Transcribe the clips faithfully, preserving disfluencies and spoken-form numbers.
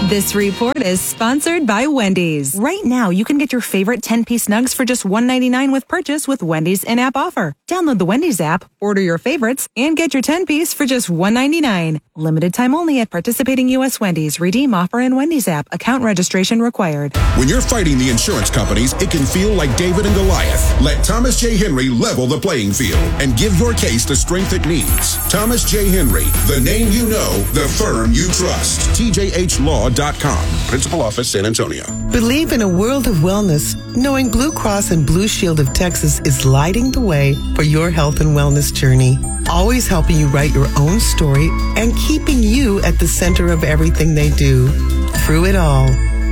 This report is sponsored by Wendy's. Right now, you can get your favorite ten-piece nugs for just one dollar and ninety-nine cents with purchase with Wendy's in-app offer. Download the Wendy's app, order your favorites, and get your ten-piece for just one dollar and ninety-nine cents. Limited time only at participating U S Wendy's. Redeem offer in Wendy's app. Account registration required. When you're fighting the insurance companies, it can feel like David and Goliath. Let Thomas J. Henry level the playing field and give your case the strength it needs. Thomas J. Henry, the name you know, the firm you trust. T J H law dot com. Principal Office, San Antonio. Believe in a world of wellness, knowing Blue Cross and Blue Shield of Texas is lighting the way for your health and wellness journey. Always helping you write your own story and keeping you at the center of everything they do. Through it all.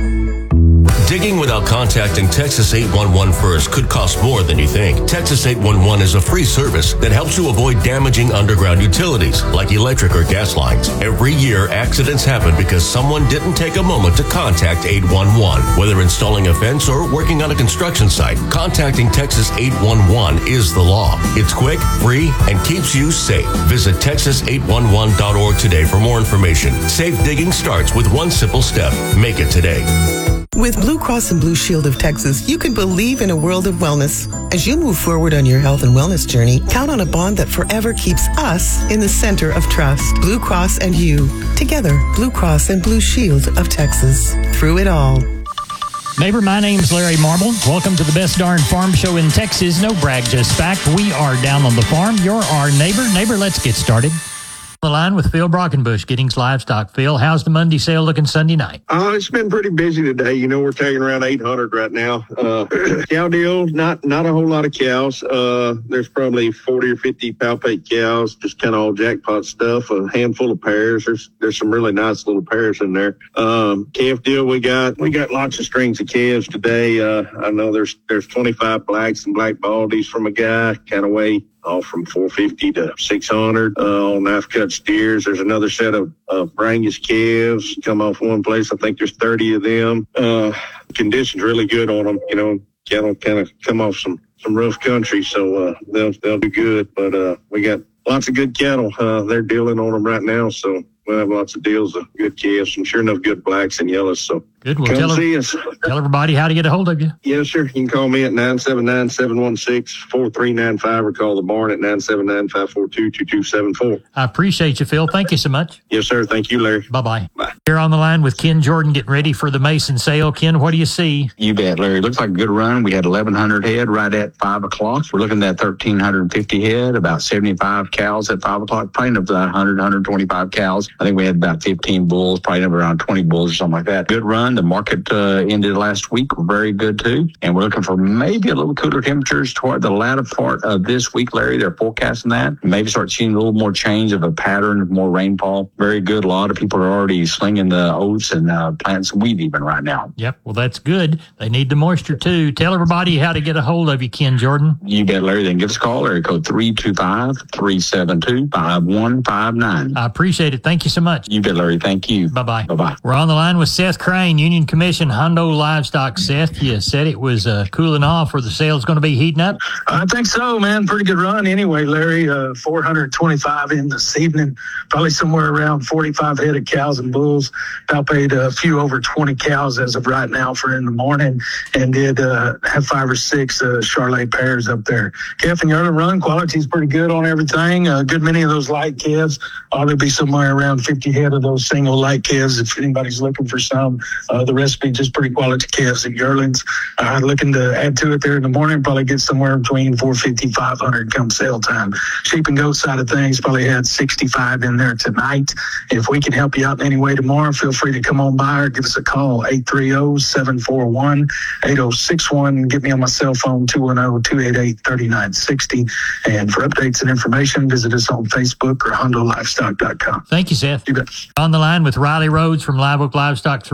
Digging without contacting Texas eight one one first could cost more than you think. Texas eight one one is a free service that helps you avoid damaging underground utilities like electric or gas lines. Every year, accidents happen because someone didn't take a moment to contact eight one one. Whether installing a fence or working on a construction site, contacting Texas eight one one is the law. It's quick, free, and keeps you safe. Visit Texas eight one one dot org today for more information. Safe digging starts with one simple step. Make it today. With Blue Cross and Blue Shield of Texas, you can believe in a world of wellness. As you move forward on your health and wellness journey, count on a bond that forever keeps us in the center of trust. Blue Cross and you. Together, Blue Cross and Blue Shield of Texas. Through it all. Neighbor, my name's Larry Marble. Welcome to the best darn farm show in Texas. No brag, just fact. We are down on the farm. You're our neighbor. Neighbor, let's get started. The line with Phil Brockenbush, Giddings Livestock. Phil, how's the Monday sale looking Sunday night? Uh, it's been pretty busy today. You know, we're taking around eight hundred right now. Uh, cow deal, not not a whole lot of cows. Uh, there's probably forty or fifty palpate cows, just kind of all jackpot stuff. A handful of pairs. There's there's some really nice little pairs in there. Um, calf deal, we got we got lots of strings of calves today. Uh, I know there's there's twenty-five blacks and black baldies from a guy, kind of weigh all from four fifty to six hundred. Uh, on knife cut steers, there's another set of uh, Brangus calves come off one place. I think there's thirty of them. Uh, condition's really good on them. You know, cattle kind of come off some, some rough country, so uh, they'll they'll do good. But uh, we got lots of good cattle. Uh, they're dealing on them right now, so we'll have lots of deals of good calves and sure enough good blacks and yellows. So good. Well, come tell, see us. Tell everybody how to get a hold of you. Yes, sir. You can call me at nine seven nine, seven one six, four three nine five or call the barn at nine seven nine, five four two, two two seven four. I appreciate you, Phil. Thank you so much. Yes, sir. Thank you, Larry. Bye-bye. Bye. Here on the line with Ken Jordan getting ready for the Mason sale. Ken, what do you see? You bet, Larry. Looks like a good run. We had eleven hundred head right at five o'clock. We're looking at thirteen fifty head, about seventy-five cows at five o'clock, probably up to one hundred, one twenty-five cows. I think we had about fifteen bulls, probably up around twenty bulls or something like that. Good run. The market uh, ended last week. We're very good, too. And we're looking for maybe a little cooler temperatures toward the latter part of this week, Larry. They're forecasting that. Maybe start seeing a little more change of a pattern of more rainfall. Very good. A lot of people are already slinging the oats and uh, planting some wheat even right now. Yep. Well, that's good. They need the moisture, too. Tell everybody how to get a hold of you, Ken Jordan. You bet, Larry. Then give us a call. Area code three two five, three seven two, five one five nine. I appreciate it. Thank you so much. You bet, Larry. Thank you. Bye-bye. Bye-bye. We're on the line with Seth Crane, Union Commission Hondo Livestock. Seth, you said it was uh, cooling off, or the sale's going to be heating up? I think so, man. Pretty good run anyway, Larry. Uh, four hundred twenty-five in this evening, probably somewhere around forty-five head of cows and bulls. Palpated a few over twenty cows as of right now for in the morning, and did uh, have five or six uh, Charolais pairs up there. Calf and yearling run quality is pretty good on everything. A uh, good many of those light calves. Ought to be somewhere around fifty head of those single light calves if anybody's looking for some. Uh, the rest be just pretty quality calves and yearlings. Uh, looking to add to it there in the morning, probably get somewhere between four fifty, five hundred come sale time. Sheep and goat side of things, probably had sixty-five in there tonight. If we can help you out in any way tomorrow, feel free to come on by or give us a call, eight three zero, seven four one, eight zero six one. Get me on my cell phone, two one zero, two eight eight, three nine six zero. And for updates and information, visit us on Facebook or hondo livestock dot com. Thank you, Seth. You bet. On the line with Riley Rhodes from Live Oak Livestock, Three Rivers.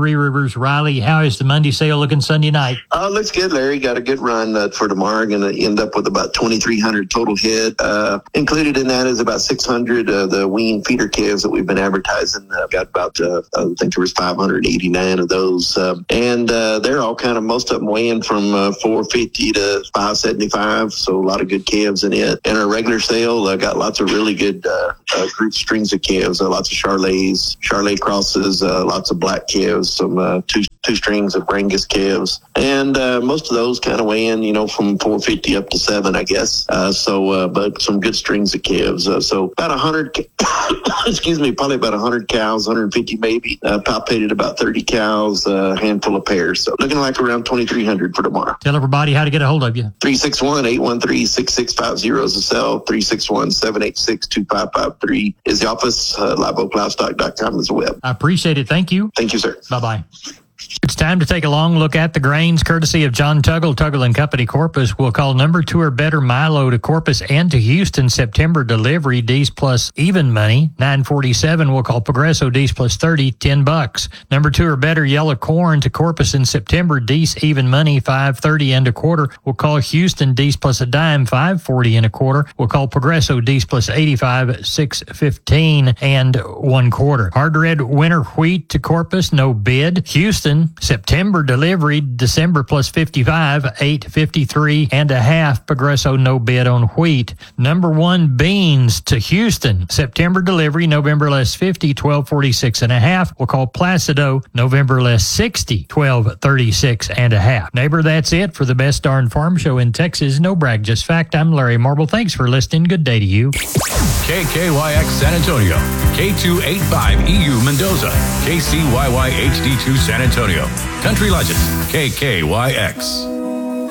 Farmers. Riley, how is the Monday sale looking Sunday night? Uh, looks good, Larry. Got a good run uh, for tomorrow. Going to end up with about twenty-three hundred total head. Uh, included in that is about six hundred of uh, the wean feeder calves that we've been advertising. Uh, got about, uh, I think there was five hundred eighty-nine of those. Uh, and uh, they're all kind of, most of them weighing from uh, four fifty to five seventy-five. So a lot of good calves in it. And our regular sale, uh, got lots of really good uh, uh, group strings of calves. Uh, lots of Charolais, Charolais crosses, uh, lots of black calves, some uh, two two strings of Brangus calves. And uh, most of those kind of weigh in, you know, from four fifty up to seven, I guess. Uh, so, uh, but some good strings of calves. Uh, so about one hundred, excuse me, probably about one hundred cows, one hundred fifty maybe. Uh, palpated about thirty cows, a uh, handful of pairs. So looking like around twenty-three hundred for tomorrow. Tell everybody how to get a hold of you. three six one, eight one three, six six five zero is the cell. three six one, seven eight six, two five five three is the office. Uh, live oak livestock dot com is the web. I appreciate it. Thank you. Thank you, sir. Bye-bye. It's time to take a long look at the grains, courtesy of John Tuggle, Tuggle and Company, Corpus. We'll call number two or better Milo to Corpus and to Houston, September delivery, D's plus even money, nine forty-seven. We'll call Progresso, D's plus thirty, ten bucks. Number two or better yellow corn to Corpus in September, D's even money, five thirty and a quarter. We'll call Houston, D's plus a dime, five forty and a quarter. We'll call Progresso, D's plus eighty-five, six fifteen and one quarter. Hard red winter wheat to Corpus, no bid. Houston, September delivery, December plus fifty-five, eight fifty-three and a half. Progresso, no bid on wheat. Number one beans to Houston, September delivery, November less fifty, twelve forty-six and a half. We'll call Placido, November less sixty, twelve thirty-six and a half. Neighbor, that's it for the Best Darn Farm Show in Texas. No brag, just fact. I'm Larry Marble. Thanks for listening. Good day to you. K K Y X San Antonio, K two eighty-five E U Mendoza, K C Y Y H D two San Antonio. Country Legends, K K Y X.